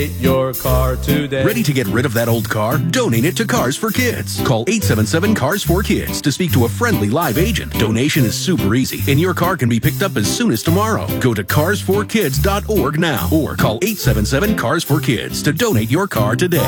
Donate your car today. Ready to get rid of that old car? Donate it to Cars for Kids. Call 877-CARS-4-KIDS to speak to a friendly live agent. Donation is super easy, and your car can be picked up as soon as tomorrow. Go to carsforkids.org now or call 877-CARS-4-KIDS to donate your car today.